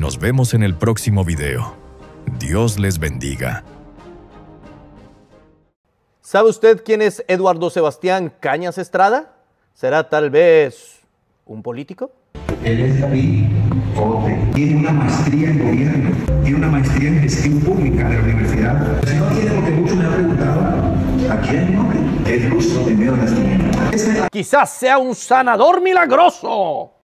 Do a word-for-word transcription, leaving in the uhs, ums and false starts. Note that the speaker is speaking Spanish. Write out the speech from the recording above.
Nos vemos en el próximo video. Dios les bendiga. ¿Sabe usted quién es Eduardo Sebastián Cañas Estrada? ¿Será tal vez un político? Él es bigote. Tiene una maestría en gobierno. Tiene una maestría en gestión pública de la universidad. Si no tiene, porque mucho me ha preguntado, ¿a quién no? Es luz en medio de las tinieblas. Quizás sea un sanador milagroso.